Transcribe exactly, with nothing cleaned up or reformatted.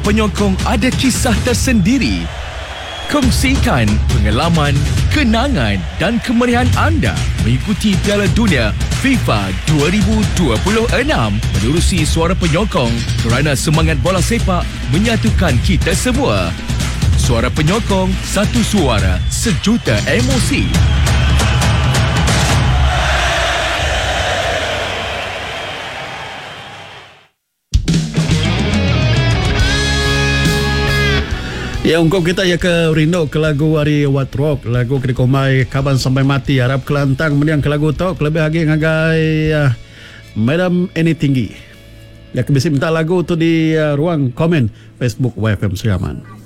penyokong ada kisah tersendiri. Kongsikan pengalaman, kenangan dan kemeriahan anda mengikuti Piala Dunia FIFA dua ribu dua puluh enam menerusi Suara Penyokong kerana semangat bola sepak menyatukan kita semua. Suara Penyokong, satu suara, sejuta emosi. Ya, ungkap kita ya ke rindu ke lagu Ari Wat Rock, lagu Krikomai Kaban Sampai Mati, harap kelantang meniang ke lagu tok lebih lagi ngagai uh, Madam Eni Tinggi. Ya, kebisi minta lagu tu di uh, ruang komen Facebook Y F M Suriaman.